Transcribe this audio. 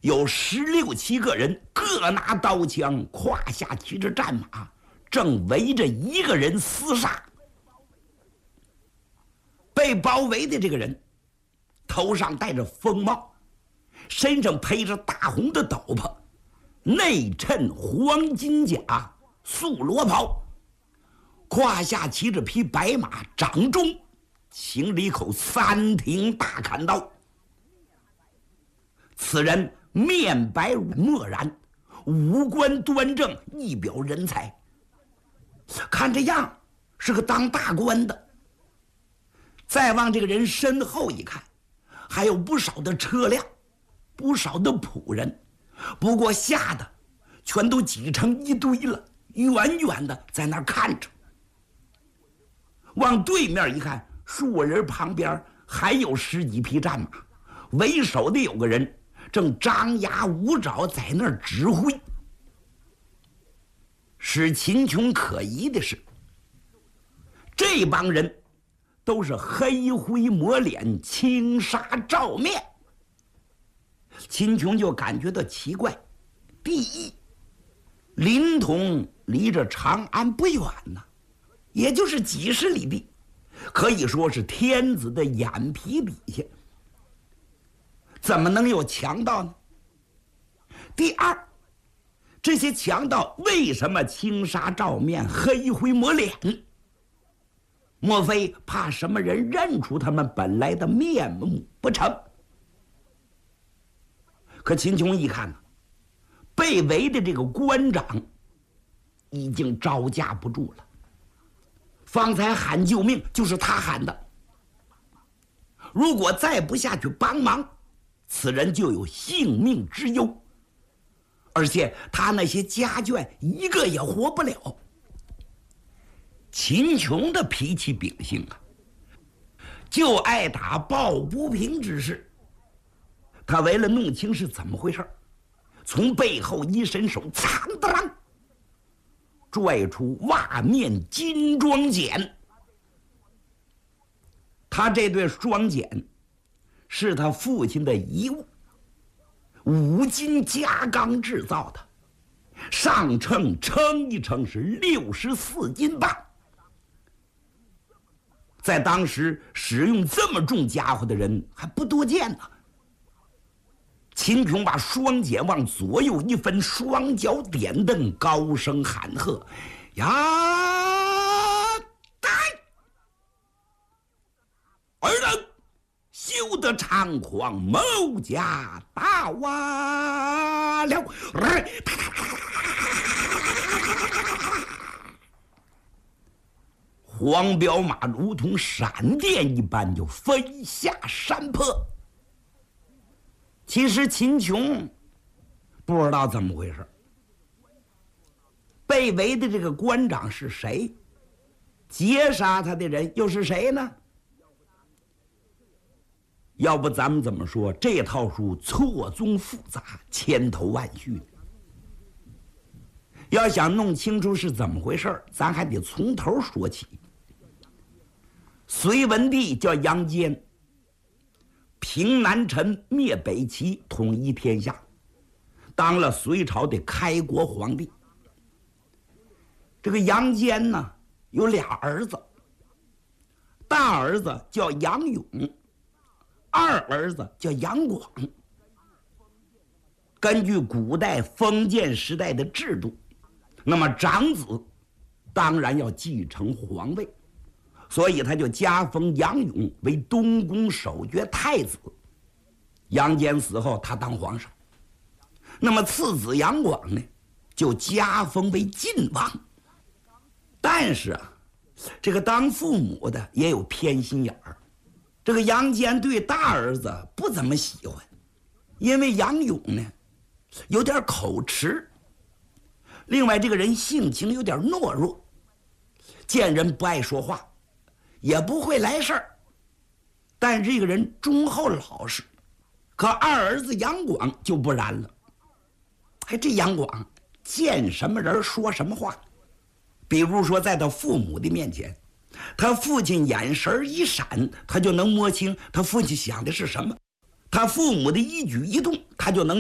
有16、17个人，各拿刀枪，胯下骑着战马，正围着一个人厮杀。被包围的这个人头上戴着风帽，身上披着大红的斗篷，内衬黄金甲，素罗袍，胯下骑着匹白马，掌中擎着一口3挺大砍刀。此人面白漠然，五官端正，一表人才，看这样是个当大官的。再往这个人身后一看，还有不少的车辆，不少的仆人，不过吓得全都挤成一堆了，远远的在那儿看着。往对面一看，树人旁边还有10几匹战马，为首的有个人正张牙舞爪在那儿指挥。使秦琼可疑的是，这帮人都是黑灰抹脸，轻纱罩面。秦琼就感觉到奇怪。第一，临潼离着长安不远呢，也就是几十里地，可以说是天子的眼皮底下，怎么能有强盗呢？第二，这些强盗为什么轻纱罩面，黑灰抹脸？莫非怕什么人认出他们本来的面目不成？可秦琼一看呢，被围的这个官长已经招架不住了。方才喊救命就是他喊的，如果再不下去帮忙，此人就有性命之忧，而且他那些家眷一个也活不了。秦琼的脾气秉性啊，就爱打抱不平之事。他为了弄清是怎么回事，从背后一伸手，噌的啷，拽出袜面金装锏。他这对双锏是他父亲的遗物，5金加钢制造的，上称一称是64斤半。在当时使用这么重家伙的人还不多见呢。秦琼把双锏往左右一分，双脚点蹬，高声喊喝：“呀，呆！尔等休得猖狂，谋家大挖了！”黄骠马如同闪电一般就飞下山坡。其实秦琼不知道怎么回事，被围的这个官长是谁，劫杀他的人又是谁呢？要不咱们怎么说这套书错综复杂，千头万绪的？要想弄清楚是怎么回事，咱还得从头说起。隋文帝叫杨坚，平南陈，灭北齐，统一天下，当了隋朝的开国皇帝。这个杨坚呢，有俩儿子，大儿子叫杨勇，二儿子叫杨广。根据古代封建时代的制度，那么长子当然要继承皇位，所以他就加封杨勇为东宫守爵太子。杨坚死后，他当皇上。那么次子杨广呢，就加封为晋王。但是啊，这个当父母的也有偏心眼儿。这个杨坚对大儿子不怎么喜欢，因为杨勇呢有点口吃，另外这个人性情有点懦弱，见人不爱说话，也不会来事儿，但这个人忠厚老实。可二儿子杨广就不然了，这杨广见什么人说什么话。比如说在他父母的面前，他父亲眼神一闪，他就能摸清他父亲想的是什么；他父母的一举一动，他就能